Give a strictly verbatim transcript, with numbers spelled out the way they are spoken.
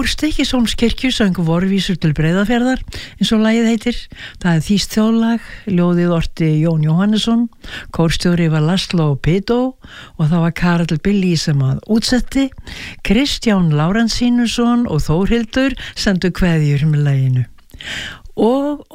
Kór Stykkishólmskirkju söng Vorvísur til Breiðafjarðar, eins og lagið heitir. Það er þýskt þjóðlag, ljóðið orti Jón Jóhannesson, kórstjóri var Laszlo Pitó og það var Karl Billy sem að útsetti. Kristján Lárensínusson og Þórhildur sendu kveðjur með laginu. Og